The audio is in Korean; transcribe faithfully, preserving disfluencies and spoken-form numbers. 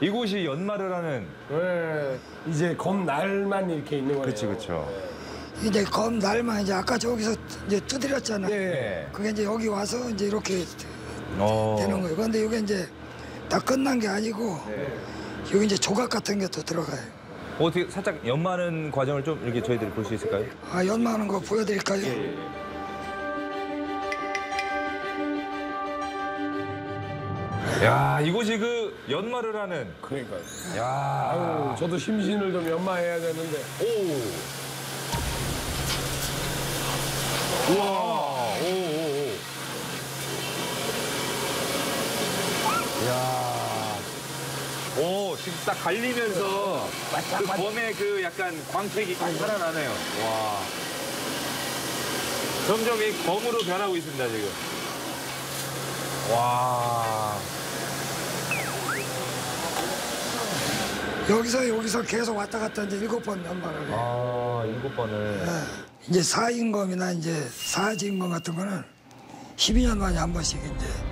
이곳이 연마를 하는. 네. 이제 검 날만 이렇게 있는 거예요. 그렇지, 그렇죠. 이제 검 날만 이제 아까 저기서 이제 두드렸잖아. 네. 그게 이제 여기 와서 이제 이렇게 어. 되는 거예요. 그런데 이게 이제 다 끝난 게 아니고 네. 여기 이제 조각 같은 게 또 들어가요. 어떻게 살짝 연마하는 과정을 좀 이렇게 저희들이 볼 수 있을까요? 아, 연마하는 거 보여드릴까요? 야, 이곳이 그 연마를 하는. 그러니까요. 야. 아유, 저도 심신을 좀 연마해야 되는데. 오. 우와. 오, 오, 오. 야. 오, 지금 딱 갈리면서 그 검의 그 약간 광택이 살아나네요. 와. 점점 이 검으로 변하고 있습니다, 지금. 와. 여기서 여기서 계속 왔다 갔다 이제 일곱 번 연마를 해요. 아, 일곱 번을. 네. 이제 사인검이나 이제 사지인검 같은 거는 십이 년 만에 한 번씩 이제